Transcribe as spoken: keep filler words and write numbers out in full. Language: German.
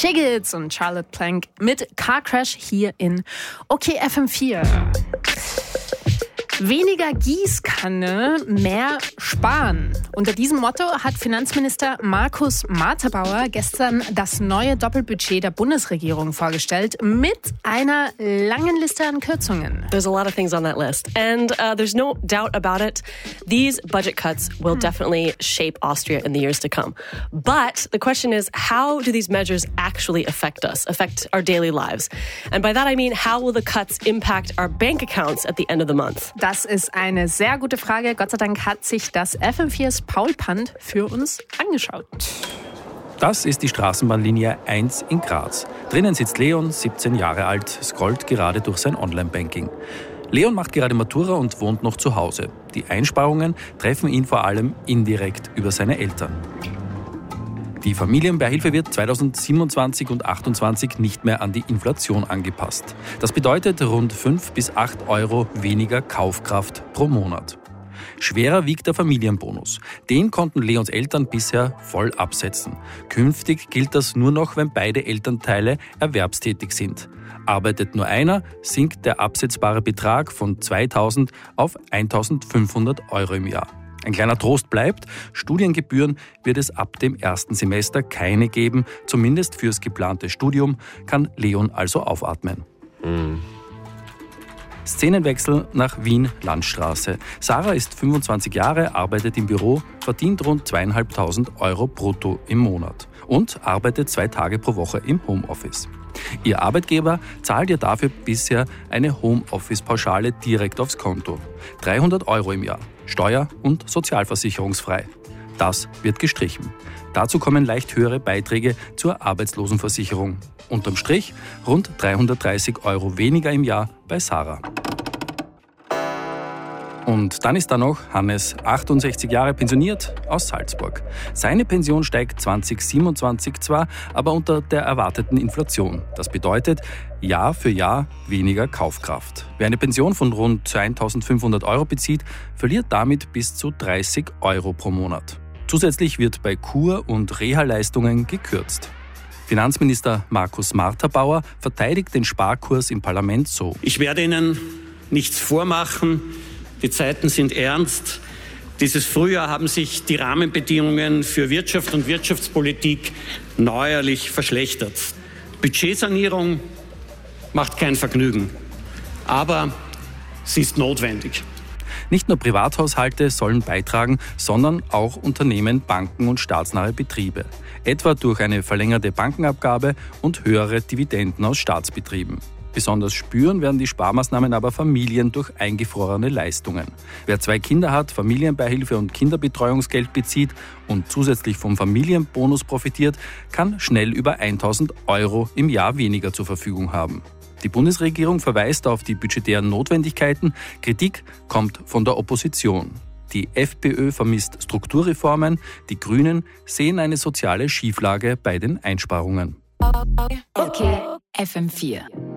Chigits und Charlotte Plank mit Car Crash hier in OK F M vier. Weniger Gießkanne, mehr sparen. Unter diesem Motto hat Finanzminister Markus Marterbauer gestern das neue Doppelbudget der Bundesregierung vorgestellt mit einer langen Liste an Kürzungen. There's a lot of things on that list. And uh, there's no doubt about it. These budget cuts will definitely shape Austria in the years to come. But the question is, how do these measures actually affect us, affect our daily lives? And by that I mean, how will the cuts impact our bank accounts at the end of the month? Das ist eine sehr gute Frage. Gott sei Dank hat sich das F M viers Paul Pand für uns angeschaut. Das ist die Straßenbahnlinie eins in Graz. Drinnen sitzt Leon, siebzehn Jahre alt, scrollt gerade durch sein Online-Banking. Leon macht gerade Matura und wohnt noch zu Hause. Die Einsparungen treffen ihn vor allem indirekt über seine Eltern. Die Familienbeihilfe wird zweitausendsiebenundzwanzig und achtundzwanzig nicht mehr an die Inflation angepasst. Das bedeutet rund fünf bis acht Euro weniger Kaufkraft pro Monat. Schwerer wiegt der Familienbonus. Den konnten Leons Eltern bisher voll absetzen. Künftig gilt das nur noch, wenn beide Elternteile erwerbstätig sind. Arbeitet nur einer, sinkt der absetzbare Betrag von zweitausend auf eintausendfünfhundert Euro im Jahr. Ein kleiner Trost bleibt, Studiengebühren wird es ab dem ersten Semester keine geben. Zumindest fürs geplante Studium kann Leon also aufatmen. Mhm. Szenenwechsel nach Wien-Landstraße. Sarah ist fünfundzwanzig Jahre, arbeitet im Büro, verdient rund zweieinhalbtausend Euro brutto im Monat und arbeitet zwei Tage pro Woche im Homeoffice. Ihr Arbeitgeber zahlt ihr dafür bisher eine Homeoffice-Pauschale direkt aufs Konto. dreihundert Euro im Jahr, steuer- und sozialversicherungsfrei. Das wird gestrichen. Dazu kommen leicht höhere Beiträge zur Arbeitslosenversicherung. Unterm Strich rund dreihundertdreißig Euro weniger im Jahr bei Sarah. Und dann ist da noch Hannes, achtundsechzig Jahre, pensioniert aus Salzburg. Seine Pension steigt zweitausendsiebenundzwanzig zwar, aber unter der erwarteten Inflation. Das bedeutet Jahr für Jahr weniger Kaufkraft. Wer eine Pension von rund eintausendfünfhundert Euro bezieht, verliert damit bis zu dreißig Euro pro Monat. Zusätzlich wird bei Kur- und Reha-Leistungen gekürzt. Finanzminister Markus Marterbauer verteidigt den Sparkurs im Parlament so. Ich werde Ihnen nichts vormachen. Die Zeiten sind ernst. Dieses Frühjahr haben sich die Rahmenbedingungen für Wirtschaft und Wirtschaftspolitik neuerlich verschlechtert. Budgetsanierung macht kein Vergnügen, aber sie ist notwendig. Nicht nur Privathaushalte sollen beitragen, sondern auch Unternehmen, Banken und staatsnahe Betriebe. Etwa durch eine verlängerte Bankenabgabe und höhere Dividenden aus Staatsbetrieben. Besonders spüren werden die Sparmaßnahmen aber Familien durch eingefrorene Leistungen. Wer zwei Kinder hat, Familienbeihilfe und Kinderbetreuungsgeld bezieht und zusätzlich vom Familienbonus profitiert, kann schnell über eintausend Euro im Jahr weniger zur Verfügung haben. Die Bundesregierung verweist auf die budgetären Notwendigkeiten. Kritik kommt von der Opposition. Die FPÖ vermisst Strukturreformen. Die Grünen sehen eine soziale Schieflage bei den Einsparungen. OK F M vier.